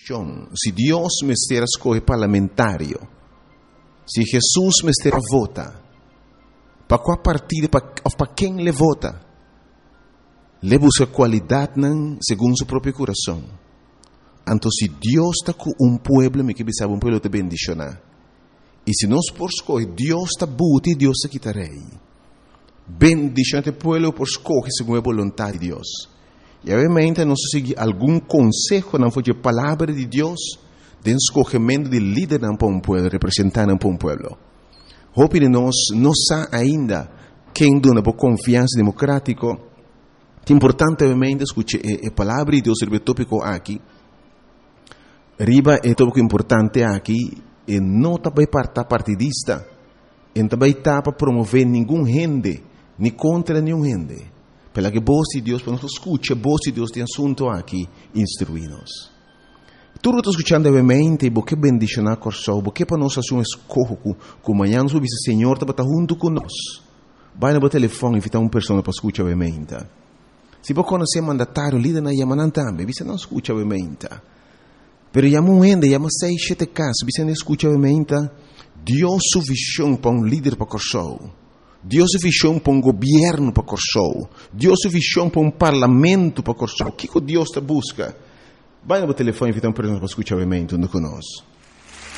Se Deus me estera escolhe parlamentário, se Jesus me estera vota, para qual partido, para quem le vota? Le busca qualidade segundo seu próprio coração. Então, se Deus está com pueblo, me que sabe pueblo te bendicionar. E se nós por escolher, Deus está buti, Deus está quitarei. Bendicionate pueblo por escolher segundo a vontade de Deus. E obviamente nós seguimos algum conselho não foi a palavra de Deus, de escolhimento de líder para um pueblo, representante para um pueblo. Hope de nós não sabe ainda quem dona por confiança democrática. É importante obviamente escutar a palavra de Deus sobre o tópico aqui. Riba é tópico importante aqui. E não também para partidista, e também para promover nenhum gente, nem contra nenhum gente. Pela que voz de Deus, para nós escutar, voz de Deus tem assunto aqui, instruir-nos. Tudo está escutando obviamente, porque bendicionar coração, porque para nós fazer um escorro, que amanhã nós vamos dizer, Senhor, está junto conosco. Vai no telefone, invitar uma pessoa para escutar obviamente. Se você conhecer mandatário, líder na Yamanan também, você não escuta obviamente. Pero llama un gente, llama 6, 7 casos, você não escuta obviamente, Deus su visão para um líder para Corsou, Deus su visão para um governo para Corsou, Deus su visão para um parlamento para Corsou. O que Deus te busca? Vai no telefone e invita uma pessoa para escutar obviamente, onde conosco.